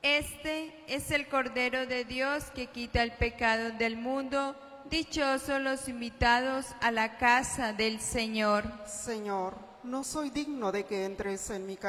Este es el Cordero de Dios que quita el pecado del mundo. Dichosos los invitados a la casa del Señor. Señor, no soy digno de que entres en mi casa,